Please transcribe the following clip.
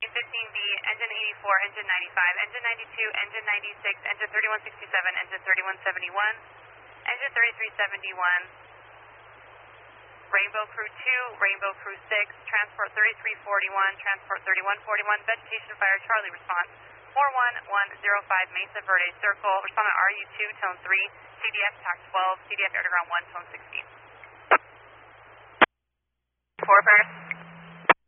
15B, engine 84, engine 95, engine 92, engine 96, engine 3167, engine 3171, engine 3371, Rainbow Crew 2, Rainbow Crew 6, Transport 3341, Transport 3141, Vegetation Fire, Charlie response, 41105 Mesa Verde Circle, respondent RU2, tone 3, CDF TAC 12, CDF Air to Ground 1, tone 16. 4 first.